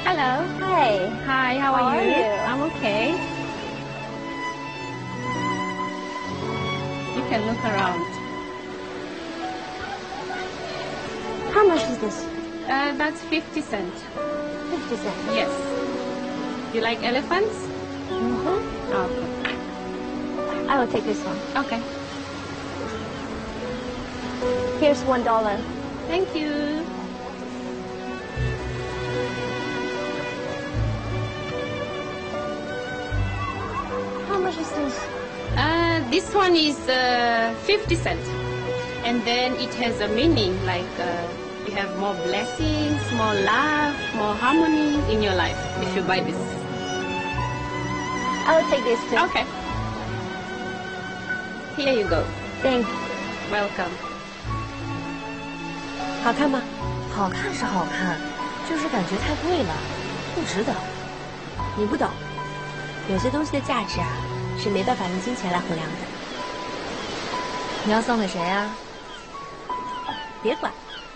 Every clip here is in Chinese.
Hello. Hi. Hi, how are you? I'm okay. You can look around. How much is this? That's 50 cents. 50 cents. Yes. You like elephants? Mm-hmm. Okay. I will take this one. Okay. Here's $1. Thank you. How much is this? This one is 50 cents. And then it has a meaning like you have more blessings, more love, more harmony in your life if you buy this. I will take this too. Okay. Here you go. Thanks. Welcome. 好看吗？ 好看是好看，就是感觉太贵了，不值得。你不懂，有些东西的价值啊，是没办法用金钱来衡量的。你要送给谁啊？别管。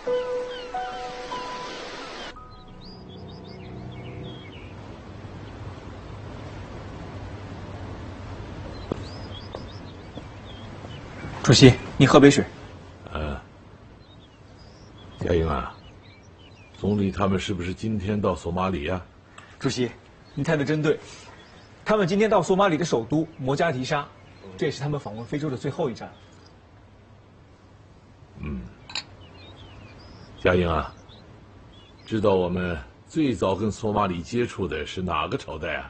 主席，你喝杯水。 嘉英啊，总理他们是不是今天到索马里呀？ 主席，你猜的真对，他们今天到索马里的首都摩加迪沙，这也是他们访问非洲的最后一站。 嘉英啊，知道我们最早跟索马里接触的是哪个朝代啊？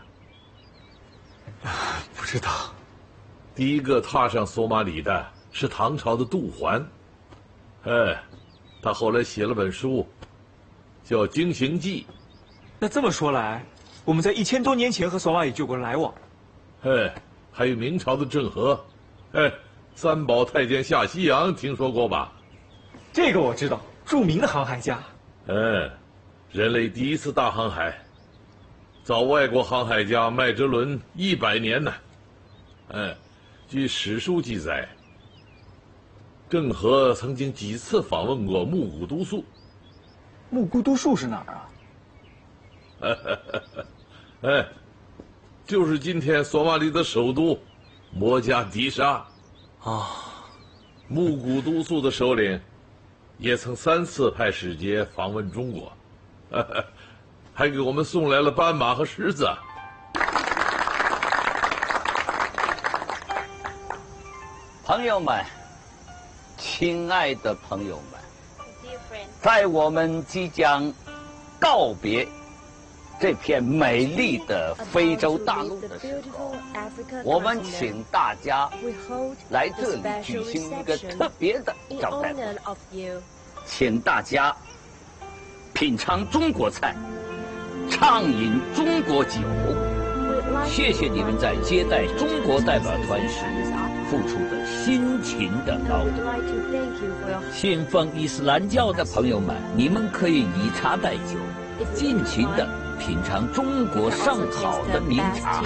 不知道。 第一个踏上索马里的是唐朝的杜环，他后来写了本书，叫《经行记》。 那这么说来，我们在1000多年前和索马里就有过来往。 还有明朝的郑和，三宝太监下西洋，听说过吧？ 这个我知道，著名的航海家。 人类第一次大航海，早外国航海家麦哲伦100年呢。据史书记载，郑和曾经几次访问过木古都素。 木古都素是哪儿啊？ 就是今天索马里的首都摩加迪沙。木古都素的首领也曾3次派使节访问中国，还给我们送来了斑马和狮子。 朋友们，亲爱的朋友们，在我们即将告别这片美丽的非洲大陆的时候，我们请大家来这里举行一个特别的招待会，请大家品尝中国菜，畅饮中国酒。谢谢你们在接待中国代表团时付出的辛勤的劳动。信奉伊斯兰教的朋友们，你们可以以茶代酒，尽情的品尝中国上好的名茶。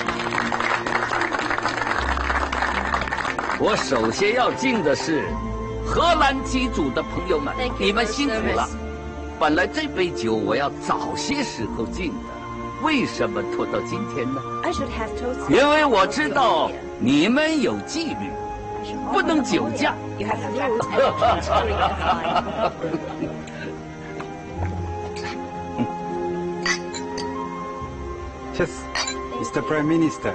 我首先要敬的是荷兰籍主的朋友们，你们辛苦了。本来这杯酒我要早些时候敬的，为什么拖到今天呢？因为我知道你们有纪律，不能酒驾。 Yes, Mr. Prime Minister.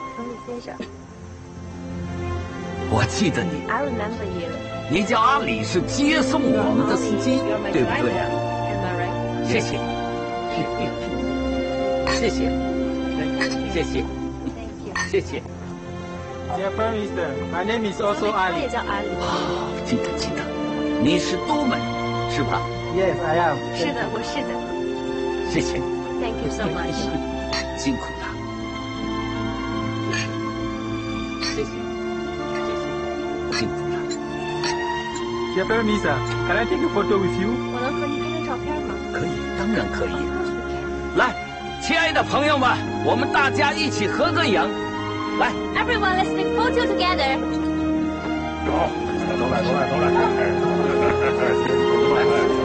我记得你，你叫阿里，是接送我们的司机，对不对？谢谢，谢谢，谢谢，谢谢。 Dear Prime Minister, my name is also Ali. 记得记得，你是都门，是吧 Yes, I am. 是的，我是的。 谢谢。 Thank you so much. 辛苦了。谢谢，谢谢，辛苦了。 Dear Prime Minister, can I take a photo with you? 我能和你拍张照片吗？ 可以，当然可以。来，亲爱的朋友们，我们大家一起合个影。来 Everyone, let's take photo together. 走，都来。